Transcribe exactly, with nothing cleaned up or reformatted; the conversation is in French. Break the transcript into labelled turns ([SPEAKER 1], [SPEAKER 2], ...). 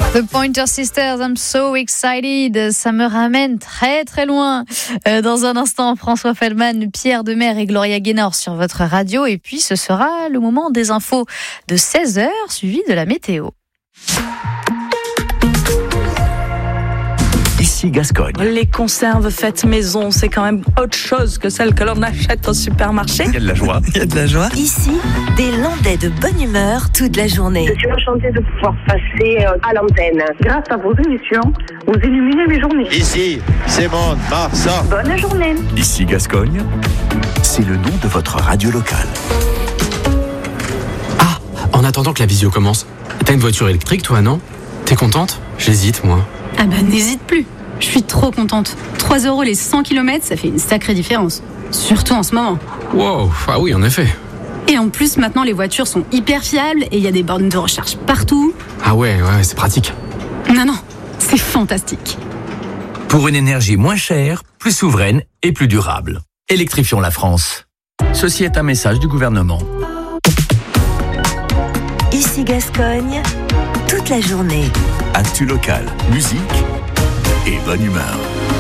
[SPEAKER 1] The Pointer Sisters, I'm so excited. Ça me ramène très très loin. Euh, dans un instant, François Feldman, Pierre Demers et Gloria Gaynor sur votre radio. Et puis, ce sera le moment des infos de seize heures, suivi de la météo.
[SPEAKER 2] Ici Gascogne.
[SPEAKER 3] Les conserves faites maison, c'est quand même autre chose que celles que l'on achète au supermarché.
[SPEAKER 2] Il y a de la joie.
[SPEAKER 4] Il y a de la joie.
[SPEAKER 5] Ici, des Landais de bonne humeur toute la journée.
[SPEAKER 6] Je suis enchantée de pouvoir passer à l'antenne. Grâce à vos émissions, vous illuminez mes journées.
[SPEAKER 7] Ici, c'est Monde, Marsan.
[SPEAKER 6] Bonne journée.
[SPEAKER 2] Ici Gascogne, c'est le nom de votre radio locale.
[SPEAKER 8] Ah, en attendant que la visio commence, t'as une voiture électrique toi, non ? T'es contente ? J'hésite, moi.
[SPEAKER 9] Ah bah n'hésite plus. Je suis trop contente. trois euros les cent kilomètres, ça fait une sacrée différence. Surtout en ce moment.
[SPEAKER 8] Wow, ah oui, en effet.
[SPEAKER 9] Et en plus, maintenant, les voitures sont hyper fiables et il y a des bornes de recharge partout.
[SPEAKER 8] Ah ouais, ouais, c'est pratique.
[SPEAKER 9] Non, non, c'est fantastique.
[SPEAKER 10] Pour une énergie moins chère, plus souveraine et plus durable. Électrifions la France. Ceci est un message du gouvernement.
[SPEAKER 5] Ici Gascogne, toute la journée.
[SPEAKER 2] Actu local, musique et bonne humeur.